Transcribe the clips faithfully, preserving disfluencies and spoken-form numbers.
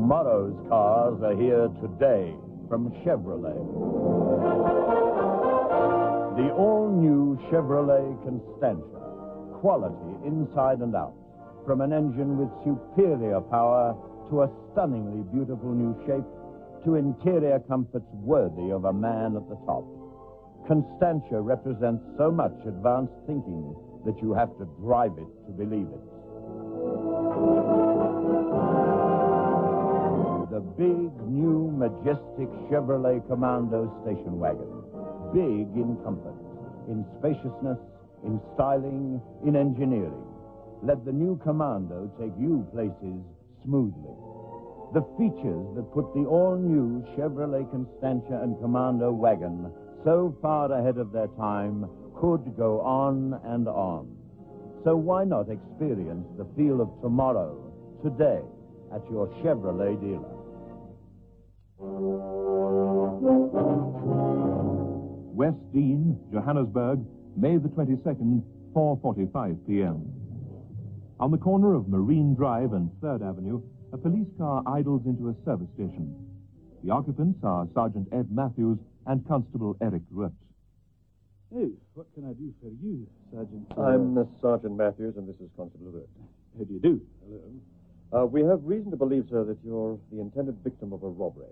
Tomorrow's cars are here today from Chevrolet. The all-new Chevrolet Constantia. Quality inside and out. From an engine with superior power to a stunningly beautiful new shape to interior comforts worthy of a man at the top. Constantia represents so much advanced thinking that you have to drive it to believe it. The big, new, majestic Chevrolet Commando station wagon. Big in comfort, in spaciousness, in styling, in engineering. Let the new Commando take you places smoothly. The features that put the all-new Chevrolet Constantia and Commando wagon so far ahead of their time could go on and on. So why not experience the feel of tomorrow, today, at your Chevrolet dealer? West Dean, Johannesburg, May the twenty-second, four forty-five p.m. On the corner of Marine Drive and third Avenue, a police car idles into a service station. The occupants are Sergeant Ed Matthews and Constable Eric Rutt. Hey, what can I do for you, Sergeant? I'm uh, Sergeant Matthews, and this is Constable Rutt. How do you do? Hello. Uh, we have reason to believe, sir, that you're the intended victim of a robbery.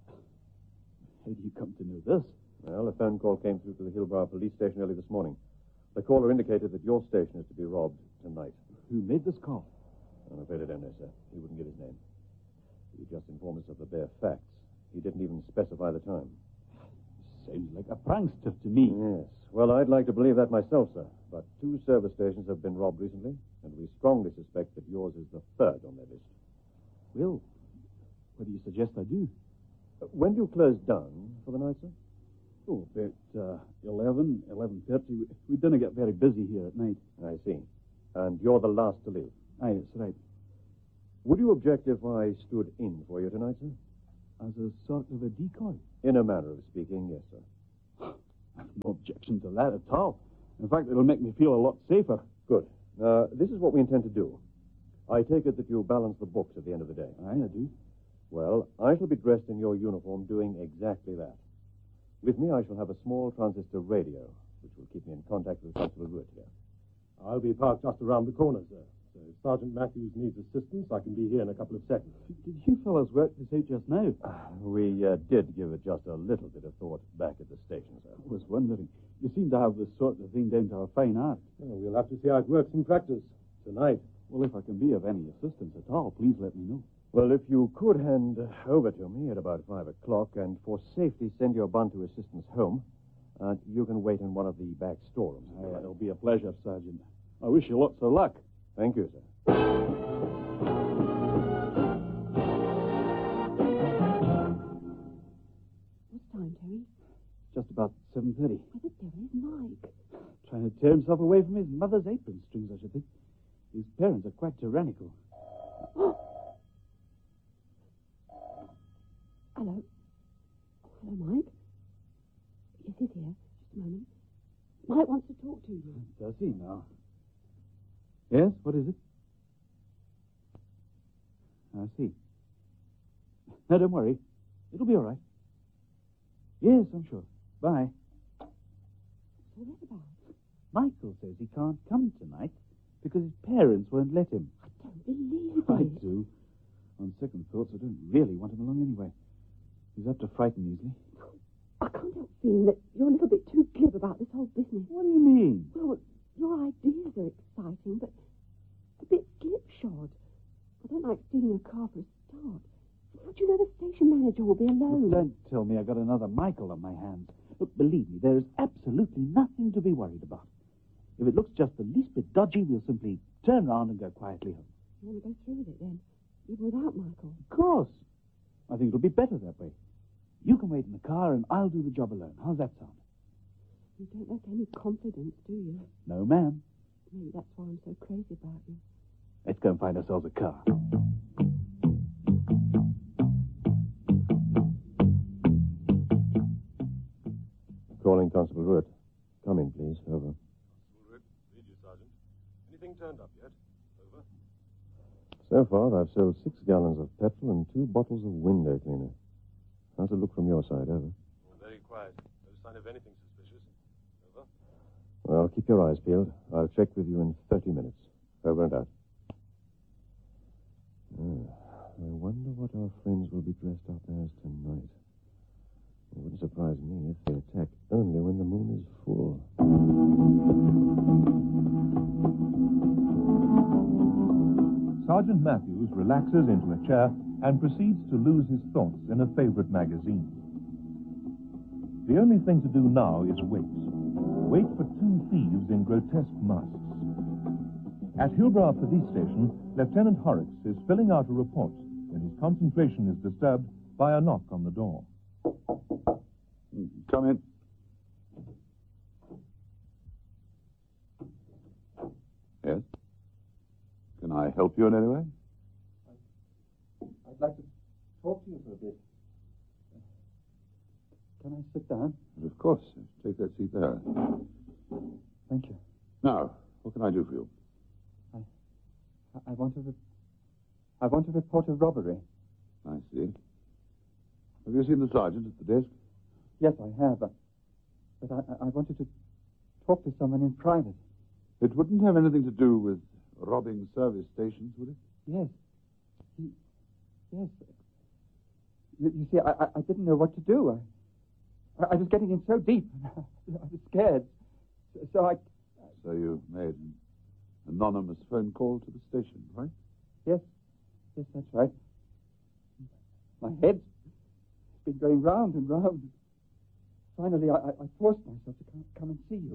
How do you come to know this? Well, a phone call came through to the Hillbrow police station early this morning. The caller indicated that your station is to be robbed tonight. Who made this call? I'm afraid I don't know, sir. He wouldn't give his name. He just informed us of the bare facts. He didn't even specify the time. Sounds like a prankster to me. Yes. Well, I'd like to believe that myself, sir. But two service stations have been robbed recently, and we strongly suspect that yours is the third on their list. Well, what do you suggest I do? Uh, when do you close down for the night, sir? Oh, about uh, eleven, eleven thirty. We, we didn't get very busy here at night. I see. And you're the last to leave. Aye, that's right. Would you object if I stood in for you tonight, sir? As a sort of a decoy? In a manner of speaking, yes, sir. I've no objection to that at all. In fact, it'll make me feel a lot safer. Good. Uh, this is what we intend to do. I take it that you balance the books at the end of the day. Aye, I do. Well, I shall be dressed in your uniform doing exactly that. With me, I shall have a small transistor radio, which will keep me in contact with Constable Rutt here. I'll be parked just around the corner, sir. So if Sergeant Matthews needs assistance, I can be here in a couple of seconds. Did you fellows work this out just now? Uh, we uh, did give it just a little bit of thought back at the station, sir. I was wondering. You seem to have this sort of thing down to a fine art. Well, we'll have to see how it works in practice tonight. Well, if I can be of any assistance at all, please let me know. Well, if you could hand over to me at about five o'clock and for safety send your Bantu assistants home, uh, you can wait in one of the back storerooms. Aye, it'll be a pleasure, Sergeant. I wish you lots of luck. Thank you, sir. What's time, Terry? Just about seven thirty. Where the devil is Mike? Trying to tear himself away from his mother's apron strings, I should think. His parents are quite tyrannical. Hello. Oh, hello, Mike. Yes, he's here. Just a moment. Mike wants to talk to you. Does he now? Yes, what is it? I see. No, don't worry. It'll be all right. Yes, I'm sure. Bye. What's all that about? Michael says he can't come tonight because his parents won't let him. I don't believe it. I do. On second thoughts, I don't really want him along anyway. He's apt to frighten easily. I can't help feeling that you're a little bit too glib about this whole business. What do you mean? Well, your ideas are exciting, but a bit slipshod. I don't like stealing a car for a start. How'd you know the station manager will be alone? Look, don't tell me I got another Michael on my hands. Look, believe me, there is absolutely nothing to be worried about. If it looks just the least bit dodgy, we'll simply turn round and go quietly home. You want to go through with it then, even without Michael? Of course. I think it'll be better that way. You can wait in the car and I'll do the job alone. How's that sound? You don't lack any confidence, do you? No, ma'am. Maybe that's why I'm so crazy about you. Let's go and find ourselves a car. Calling Constable Rutt. Come in, please. Over. Constable Rutt, read you, Sergeant. Anything turned up yet? Over. So far, I've sold six gallons of petrol and two bottles of window cleaner. How's it look from your side, over? Very quiet. No sign of anything suspicious. Over. Well, keep your eyes peeled. I'll check with you in thirty minutes. Over and out. Ah, I wonder what our friends will be dressed up as tonight. It wouldn't surprise me if they attack only when the moon is full. Sergeant Matthews relaxes into a chair and proceeds to lose his thoughts in a favorite magazine. The only thing to do now is wait. Wait for two thieves in grotesque masks. At Hillbrow Police Station, Lieutenant Horrocks is filling out a report when his concentration is disturbed by a knock on the door. Come in. Yes? Can I help you in any way? I'd like to talk to you for a bit. Can I sit down? Of course. Take that seat there. Thank you. Now, what can I do for you? I, I want to. Re- I want to report a robbery. I see. Have you seen the sergeant at the desk? Yes, I have. But, but I, I wanted to talk to someone in private. It wouldn't have anything to do with robbing service stations, would it? Yes. He, yes. You, you see, I, I, I didn't know what to do. I, I was getting in so deep. I was scared. So I... So you made an anonymous phone call to the station, right? Yes. Yes, that's right. My head's been going round and round. Finally, I, I forced myself to come, come and see you.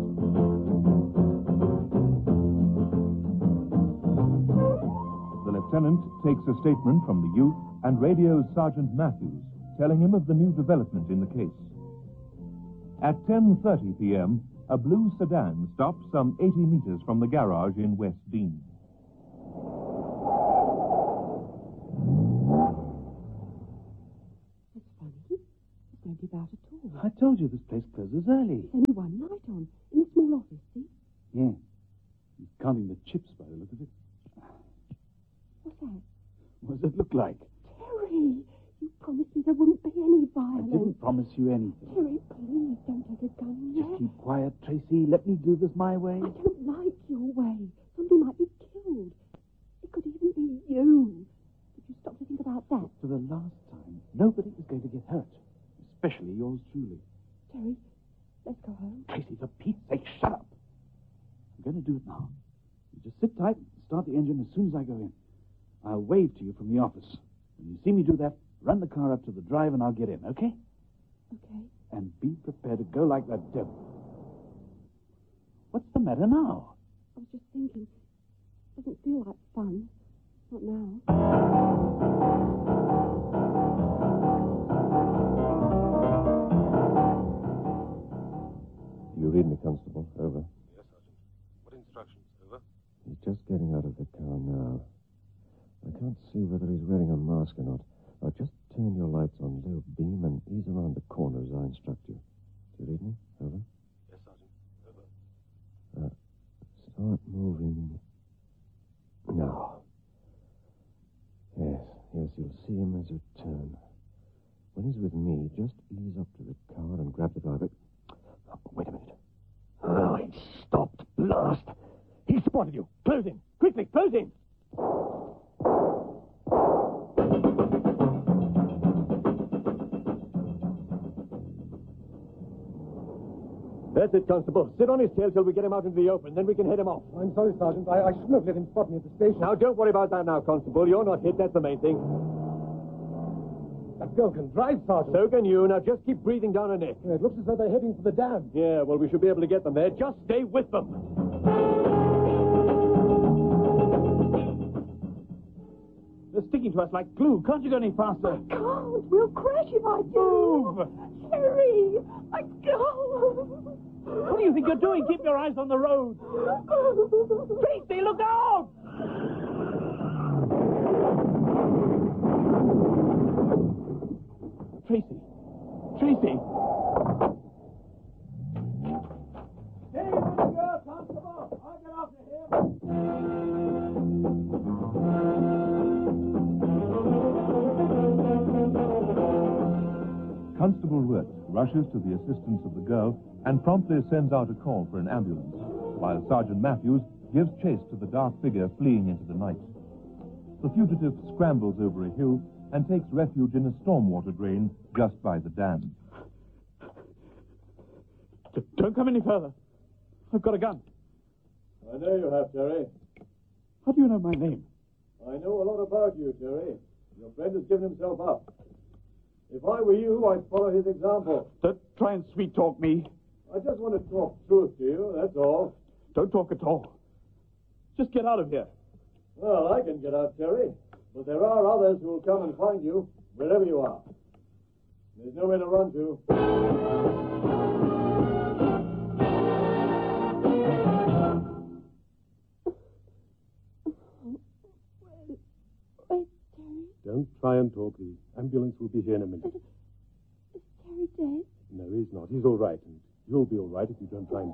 The lieutenant takes a statement from the youth and radios Sergeant Matthews, telling him of the new development in the case. At ten thirty p.m., a blue sedan stops some eighty meters from the garage in West Dean. That's funny. It's not about at all. I told you this place closes early. There's only one light on in the small office, see? Yeah. He's counting the chips by the look of it. What's that? What does it look like? Terry, you promised me there wouldn't be any violence. I didn't promise you anything. Terry, please don't take a gun yet. Just keep quiet, Tracy. Let me do this my way. I don't like your way. Somebody might be killed. It could even be you. Did you stop to think about that? For the last time, nobody is going to get hurt. Especially yours truly. Terry, let's go home. Tracy, for Pete's sake, shut up. I'm going to do it now. You just sit tight and start the engine as soon as I go in. I'll wave to you from the office. When you see me do that, run the car up to the drive and I'll get in, okay? Okay. And be prepared to go like that devil. What's the matter now? I was just thinking. It doesn't feel like fun. Not now. You read me, Constable. Over. Yes, Sergeant. What instructions? Over. He's just getting out of the car now. I can't see whether he's wearing a mask or not. Now, just turn your lights on low beam and ease around the corner as I instruct you. Do you read me? Over. Yes, Sergeant. Over. Uh, start moving. Now. Yes, yes, you'll see him as you turn. When he's with me, just ease up to the car and grab the driver. Oh, wait a minute. Oh, he stopped. Blast! He spotted you. Close in. Quickly, close in. That's it, Constable. Sit on his tail till we get him out into the open, then we can head him off. I'm sorry, Sergeant. I, I shouldn't have let him spot me at the station. Now, don't worry about that now, Constable. You're not hit. That's the main thing. That girl can drive, Sergeant. So can you. Now, just keep breathing down her neck. Yeah, it looks as though they're heading for the dam. Yeah, well, we should be able to get them there. Just stay with them. They're sticking to us like glue. Can't you go any faster? I can't. We'll crash if I do. Move! Terry, I can't. What do you think you're doing? Keep your eyes on the road. Tracy, look out! Tracy. Tracy. Hey, little girl, Constable. I'll get after him. Constable Wirt rushes to the assistance of the girl and promptly sends out a call for an ambulance, while Sergeant Matthews gives chase to the dark figure fleeing into the night. The fugitive scrambles over a hill and takes refuge in a stormwater drain just by the dam. Don't come any further. I've got a gun. I know you have, Terry. How do you know my name? I know a lot about you, Terry. Your friend has given himself up. If I were you, I'd follow his example. Don't try and sweet-talk me. I just want to talk truth to you, that's all. Don't talk at all. Just get out of here. Well, I can get out, Terry, but there are others who will come and find you wherever you are. There's nowhere to run to. Wait, Terry. Don't try and talk. The ambulance will be here in a minute. Is Terry dead? No, he's not. He's all right, and you'll be all right if you don't try and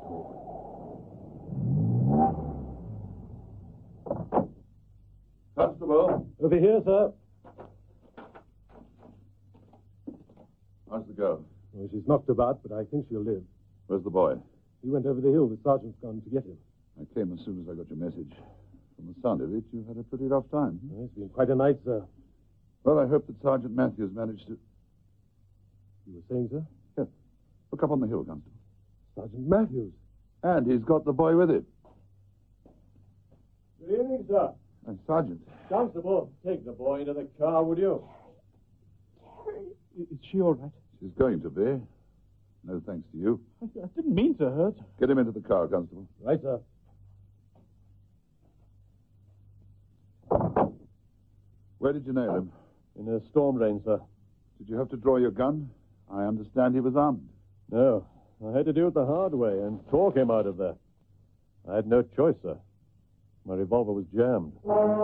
talk. Constable, Over here, sir. how's the girl? Well, she's knocked about, but I think she'll live. Where's the boy? He went over the hill. The sergeant's gone to get him. I came as soon as I got your message. From the sound of it, you've had a pretty rough time. Well, it's been quite a night, sir. Well, I hope that Sergeant Matthews managed to... You were saying, sir? Yes. Look up on the hill, Constable. Sergeant Matthews. And he's got the boy with it. Good evening, sir. Uh, Sergeant. Constable, take the boy into the car, would you? Terry. Is she all right? She's going to be. No thanks to you. I, I didn't mean to hurt. Get him into the car, Constable. Right, sir. Where did you nail him? In a storm drain, sir. Did you have to draw your gun? I understand he was armed. No. I had to do it the hard way and talk him out of there. I had no choice, sir. My revolver was jammed.